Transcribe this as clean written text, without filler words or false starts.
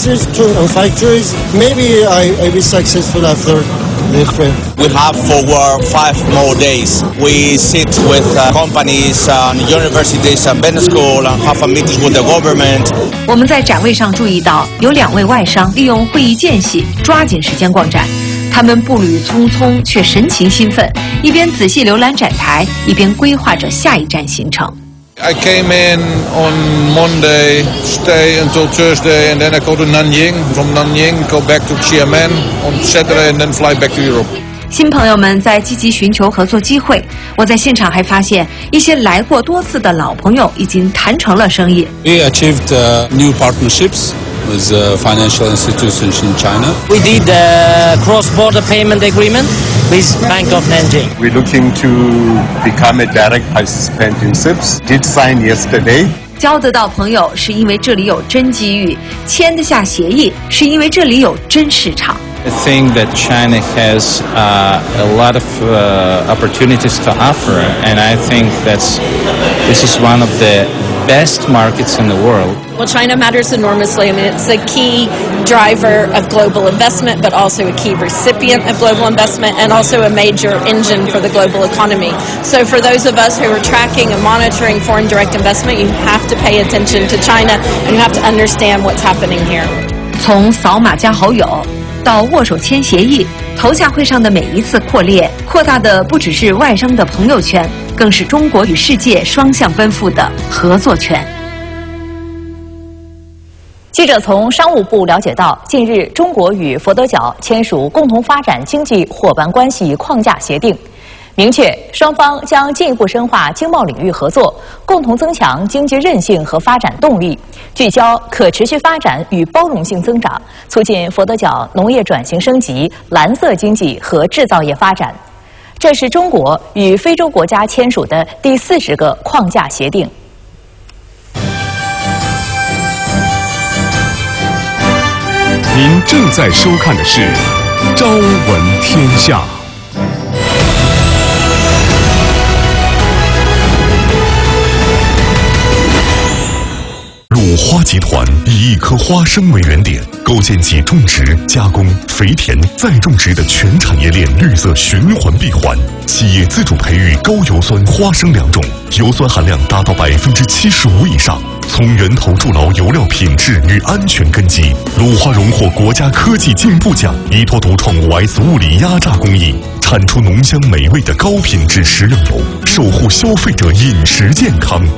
industries and factories. Maybe I will be successful after the trip. We have for 5 more days. We sit with companies and universities and business school and have a meetings with the government. 我们在展位上注意到，有2位外商利用会议间隙抓紧时间逛展。他们步履匆匆却神情兴奋，一边仔细浏览展台，一边规划着下一站行程。 I came in on Monday, stay until Thursday, and then I go to Nanjing. From Nanjing, go back to Xiamen on Saturday, and then fly back to Europe. 新朋友们在积极寻求合作机会，我在现场还发现一些来过多次的老朋友已经谈成了生意。 We achieved new partnerships with financial institutions in China. We did a cross-border payment agreement with Bank of Nanjing. We're looking to become a direct participant in CIPS. Did sign yesterday. 交得到朋友是因为这里有真机遇，签得下协议是因为这里有真市场。 I think that China has a lot of opportunities to offer, and I think this is one of the best markets in the world. Well, China matters enormously. I mean, it's a key driver of global investment, but also a key recipient of global investment, and also a major engine for the global economy. So for those of us who are tracking and monitoring foreign direct investment, you have to pay attention to China, and you have to understand what's happening here. 从扫码加好友到握手签协议，头下会上的每一次扩大的不只是外商的朋友圈，更是中国与世界双向奔赴的合作圈。 记者从商务部了解到，近日中国与佛得角签署共同发展经济伙伴关系框架协定，明确双方将进一步深化经贸领域合作，共同增强经济韧性和发展动力，聚焦可持续发展与包容性增长，促进佛得角农业转型升级、蓝色经济和制造业发展。这是中国与非洲国家签署的第40个框架协定。 您正在收看的是《朝闻天下》。鲁花集团以1颗花生为原点，构建起种植、加工、肥田、再种植的全产业链绿色循环闭环。企业自主培育高油酸花生2种，油酸含量达到75%以上。从源头筑牢油料品质与安全根基，鲁花荣获国家科技进步奖，依托独创5S 物理压榨工艺，产出浓香美味的高品质食用油，守护消费者饮食健康。